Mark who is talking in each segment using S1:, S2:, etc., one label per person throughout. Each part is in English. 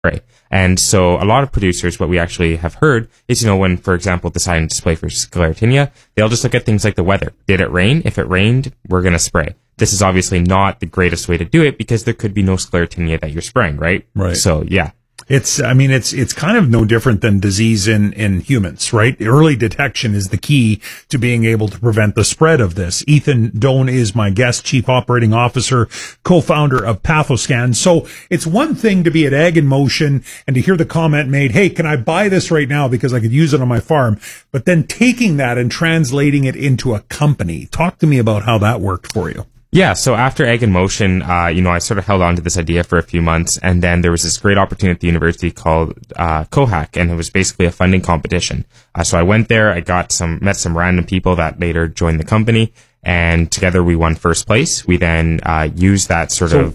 S1: spray. And so a lot of producers, what we actually have heard is, when, for example, deciding to spray for Sclerotinia, they'll just look at things like the weather. Did it rain? If it rained, we're going to spray. This is obviously not the greatest way to do it because there could be no Sclerotinia that you're spraying, right?
S2: Right.
S1: So, yeah.
S2: It's kind of no different than disease in humans, right? Early detection is the key to being able to prevent the spread of this. Ethan Doan is my guest, Chief Operating Officer, co-founder of Pathoscan. So it's one thing to be at Ag in Motion and to hear the comment made, hey, can I buy this right now because I could use it on my farm? But then taking that and translating it into a company. Talk to me about how that worked for you.
S1: Yeah, so after Ag in Motion, I sort of held on to this idea for a few months, and then there was this great opportunity at the university called COHAC, and it was basically a funding competition. So I went there, met some random people that later joined the company, and together we won first place. We then used that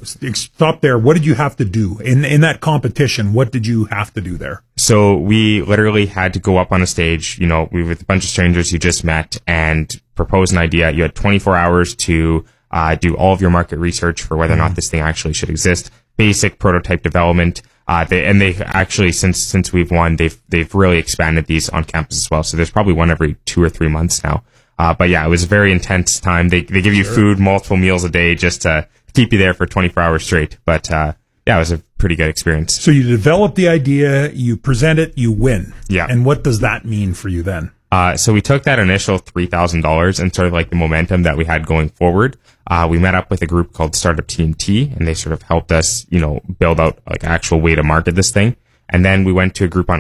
S2: Stop there. What did you have to do in that competition? What did you have to do there?
S1: So we literally had to go up on a stage, we were with a bunch of strangers you just met, and propose an idea. You had 24 hours to do all of your market research for whether or not this thing actually should exist. Basic prototype development. They actually, since we've won, they've really expanded these on campus as well. So there's probably one every 2 or 3 months now. But yeah, it was a very intense time. They give you food, multiple meals a day just to keep you there for 24 hours straight. But, yeah, it was a pretty good experience.
S2: So you develop the idea, you present it, you win.
S1: Yeah.
S2: And what does that mean for you then?
S1: So we took that initial $3,000 and sort of like the momentum that we had going forward. We met up with a group called Startup TNT, and they sort of helped us, build out like an actual way to market this thing. And then we went to a group on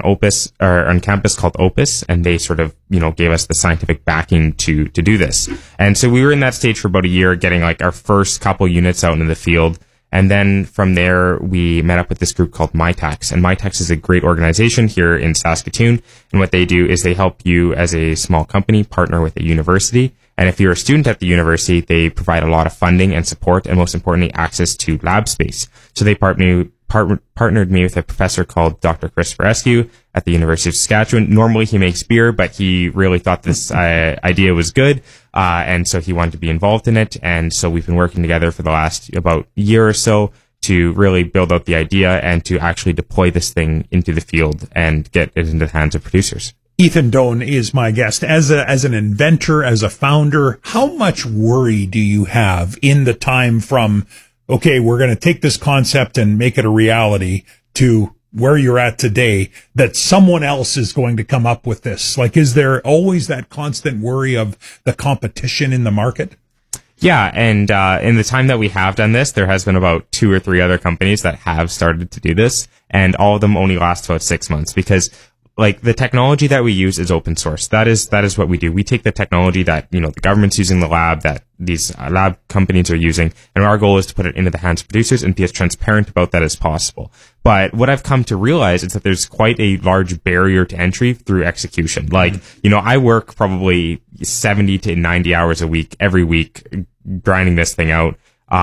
S1: campus called Opus, and they sort of, gave us the scientific backing to do this. And so we were in that stage for about a year, getting like our first couple units out into the field. And then from there, we met up with this group called MyTax. And MyTax is a great organization here in Saskatoon. And what they do is they help you as a small company partner with a university. And if you're a student at the university, they provide a lot of funding and support, and most importantly, access to lab space. So they partnered me with a professor called Dr. Christopher Eskew at the University of Saskatchewan. Normally he makes beer, but he really thought this idea was good. And so he wanted to be involved in it. And so we've been working together for the last about year or so to really build out the idea and to actually deploy this thing into the field and get it into the hands of producers.
S2: Ethan Doan is my guest. As an inventor, as a founder, how much worry do you have in the time from, okay, we're going to take this concept and make it a reality, to where you're at today, that someone else is going to come up with this? Like, is there always that constant worry of the competition in the market?
S1: Yeah, and in the time that we have done this, there has been about 2 or 3 other companies that have started to do this, and all of them only last about 6 months because like the technology that we use is open source. That is what we do. We take the technology that, the government's using, the lab that these lab companies are using, and our goal is to put it into the hands of producers and be as transparent about that as possible. But what I've come to realize is that there's quite a large barrier to entry through execution. Like, I work probably 70 to 90 hours a week, every week, grinding this thing out.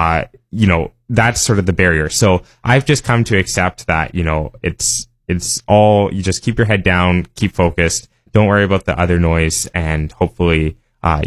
S1: That's sort of the barrier. So I've just come to accept that, it's all, you just keep your head down, keep focused, don't worry about the other noise, and hopefully,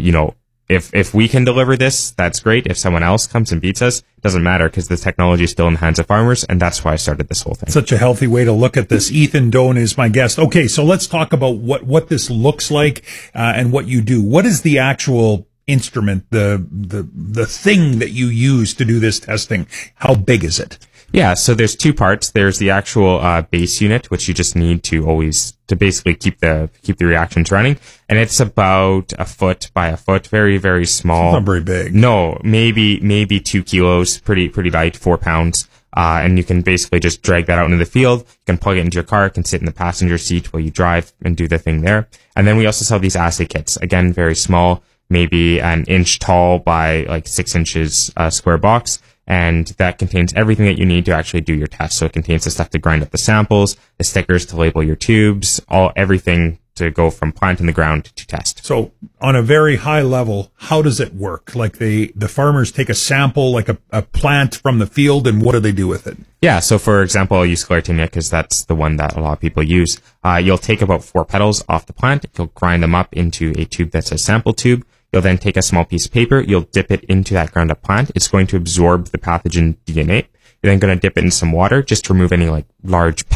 S1: if we can deliver this, that's great. If someone else comes and beats us, it doesn't matter because the technology is still in the hands of farmers, and that's why I started this whole thing.
S2: Such a healthy way to look at this. Ethan Doan is my guest. Okay, so let's talk about what this looks like, and what you do. What is the actual instrument, the thing that you use to do this testing? How big is it?
S1: Yeah, so there's 2 parts. There's the actual base unit, which you just need to basically keep the reactions running, and it's about 1 foot by 1 foot, very, very small.
S2: Not very big.
S1: No, maybe 2 kilos, pretty light, 4 pounds. And you can basically just drag that out into the field. You can plug it into your car. It can sit in the passenger seat while you drive and do the thing there. And then we also sell these assay kits. Again, very small, maybe an inch tall by like 6 inches square box. And that contains everything that you need to actually do your test. So it contains the stuff to grind up the samples, the stickers to label your tubes, everything to go from plant in the ground to test.
S2: So on a very high level, how does it work? Like the farmers take a sample, like a plant from the field, and what do they do with it?
S1: Yeah. So for example, I'll use Sclerotinia because that's the one that a lot of people use. You'll take about 4 petals off the plant. You'll grind them up into a tube that's a sample tube. You'll then take a small piece of paper. You'll dip it into that ground up plant. It's going to absorb the pathogen DNA. You're then going to dip it in some water just to remove any like large